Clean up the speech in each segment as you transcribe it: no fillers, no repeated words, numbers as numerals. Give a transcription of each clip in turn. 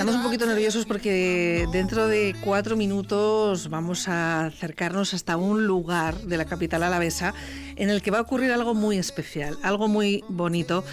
Estamos un poquito nerviosos porque dentro de 4 minutos vamos a acercarnos hasta un lugar de la capital alavesa en el que va a ocurrir algo muy especial, algo muy bonito,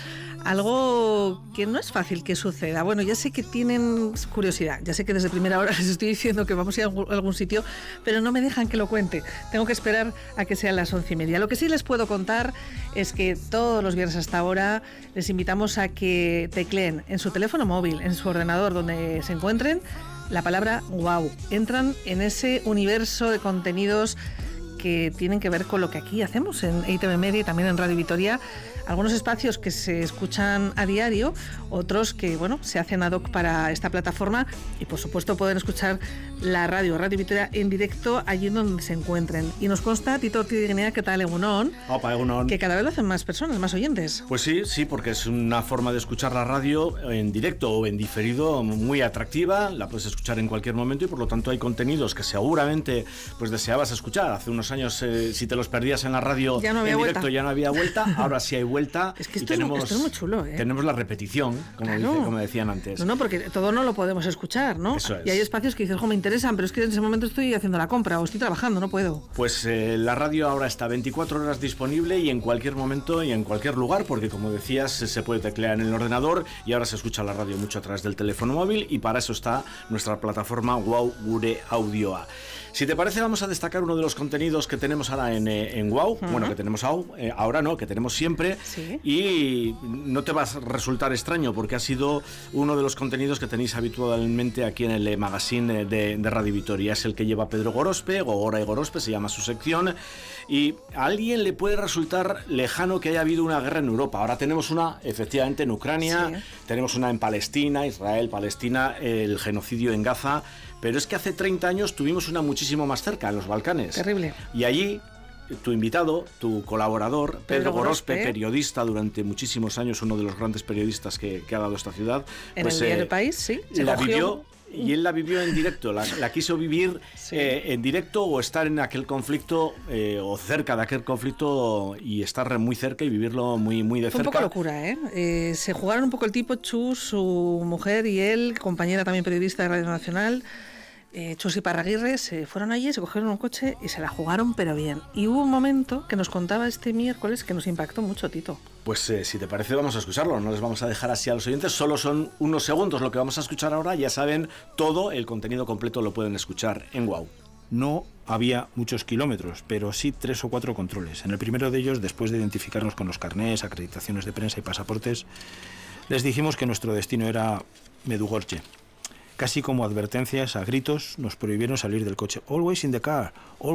algo que no es fácil que suceda. Bueno, ya sé que tienen curiosidad, ya sé que desde primera hora les estoy diciendo que vamos a ir a algún sitio, pero no me dejan que lo cuente. Tengo que esperar a que sean las 11:30. Lo que sí les puedo contar es que todos los viernes hasta ahora les invitamos a que tecleen en su teléfono móvil, en su ordenador, donde se encuentren, la palabra wow. Entran en ese universo de contenidos que tienen que ver con lo que aquí hacemos en EITV Media y también en Radio Vitoria. Algunos espacios que se escuchan a diario, otros que, bueno, se hacen ad hoc para esta plataforma y, por supuesto, pueden escuchar la Radio Vitoria en directo allí donde se encuentren. Y nos consta, Tito Ortiz de Guinea, ¿qué tal, Egunon? Opa, Egunon. Que cada vez lo hacen más personas, más oyentes. Pues sí, porque es una forma de escuchar la radio en directo o en diferido muy atractiva, la puedes escuchar en cualquier momento y por lo tanto hay contenidos que seguramente pues deseabas escuchar. Hace unos años, si te los perdías en la radio ya no había en vuelta. Directo ya no había vuelta, ahora sí hay vuelta. Es que esto es muy chulo, ¿eh? Tenemos la repetición, como decían antes. No, porque todo no lo podemos escuchar, ¿no? Eso es. Y hay espacios que dices, me interesan, pero es que en ese momento estoy haciendo la compra o estoy trabajando, no puedo. Pues la radio ahora está 24 horas disponible y en cualquier momento y en cualquier lugar, porque como decías, se puede teclear en el ordenador y ahora se escucha la radio mucho a través del teléfono móvil y para eso está nuestra plataforma Wow Gure Audioa. Si te parece, vamos a destacar uno de los contenidos que tenemos ahora en Wow, bueno, que tenemos ahora no, que tenemos siempre. Sí. Y no te va a resultar extraño porque ha sido uno de los contenidos que tenéis habitualmente aquí en el magazine de Radio Vitoria. Es el que lleva Pedro Gorospe, Gogora y Gorospe, se llama su sección. Y a alguien le puede resultar lejano que haya habido una guerra en Europa. Ahora tenemos una, efectivamente, en Ucrania, sí. Tenemos una en Palestina, Israel, Palestina, el genocidio en Gaza. Pero es que hace 30 años tuvimos una muchísimo más cerca, en los Balcanes. Terrible. Y allí tu invitado, tu colaborador, Pedro Gorospe, periodista durante muchísimos años, uno de los grandes periodistas que ha dado esta ciudad. En pues, el diario El País, sí. La vivió y él la vivió en directo, la quiso vivir sí. En directo o estar en aquel conflicto o cerca de aquel conflicto y estar muy cerca y vivirlo muy de cerca. Un poco locura, ¿eh? Se jugaron un poco el tipo, Chus, su mujer y él, compañera también periodista de Radio Nacional. Chus y Parraguirre se fueron allí, se cogieron un coche y se la jugaron pero bien. Y hubo un momento que nos contaba este miércoles que nos impactó mucho, Tito. Pues si te parece vamos a escucharlo, no les vamos a dejar así a los oyentes, solo son unos segundos lo que vamos a escuchar ahora, ya saben, todo el contenido completo lo pueden escuchar en Wow. No había muchos kilómetros, pero sí 3 o 4 controles. En el primero de ellos, después de identificarnos con los carnés, acreditaciones de prensa y pasaportes, les dijimos que nuestro destino era Medjugorje. Casi como advertencias a gritos, nos prohibieron salir del coche. Always in the car,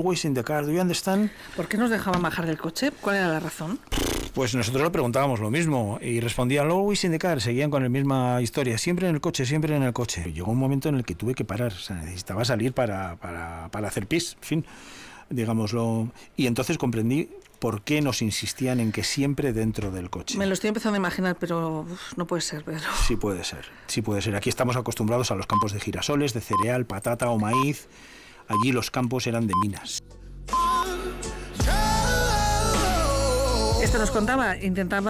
do you understand? ¿Por qué nos dejaban bajar del coche? ¿Cuál era la razón? Pues nosotros le preguntábamos lo mismo y respondían always in the car, seguían con la misma historia, siempre en el coche, siempre en el coche. Llegó un momento en el que tuve que parar, o sea, necesitaba salir para hacer pis, en fin, digámoslo. Y entonces comprendí por qué nos insistían en que siempre dentro del coche. Me lo estoy empezando a imaginar, pero no puede ser, Pedro. Sí puede ser. Aquí estamos acostumbrados a los campos de girasoles, de cereal, patata o maíz. Allí los campos eran de minas. Esto nos contaba, intentaba